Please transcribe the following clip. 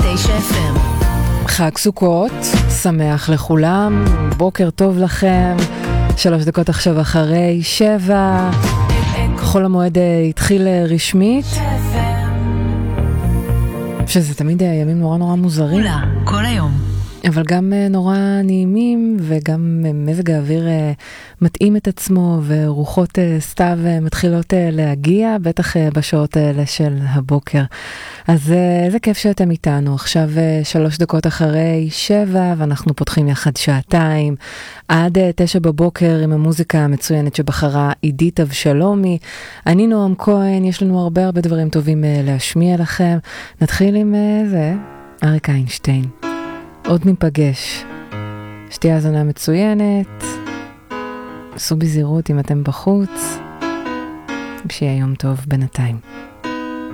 106 FM. חג סוכות, שמח לכולם, בוקר טוב לכם, 3 דקות עכשיו אחרי 7, חול המועד התחיל רשמית, שזה תמיד ימים נורא נורא מוזרים. כל היום. אבל גם נורא נעימים, וגם מזג האוויר מתאים את עצמו, ורוחות סתיו מתחילות להגיע, בטח בשעות האלה של הבוקר. אז איזה כיף שאתם איתנו. עכשיו 3 דקות אחרי 7, ואנחנו פותחים יחד שעתיים, עד 9 בבוקר עם המוזיקה המצוינת שבחרה עידית אבשלומי. אני נועם כהן, יש לנו הרבה דברים טובים להשמיע לכם. נתחיל עם זה, אריק איינשטיין. עוד ניפגש. שתהיה האזנה מצוינת. עשו בזהירות אם אתם בחוץ. שיהיה יום טוב בינתיים.